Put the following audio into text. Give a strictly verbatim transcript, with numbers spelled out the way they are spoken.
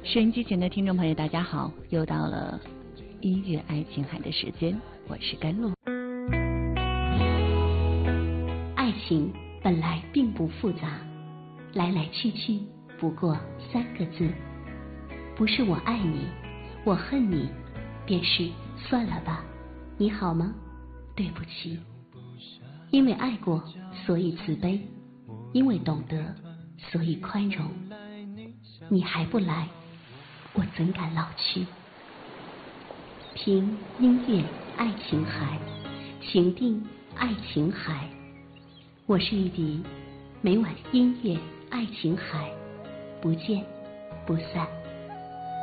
收音机前的听众朋友大家好，又到了音乐爱琴海的时间，我是甘露。 爱情本来并不复杂，来来去去不过三个字，不是我爱你，我恨你，便是算了吧，你好吗？对不起。因为爱过，所以慈悲；因为懂得，所以宽容。你还不来，我怎敢老去？听音乐爱琴海，情定爱琴海。我是玉笛，每晚音乐爱琴海，不见不散。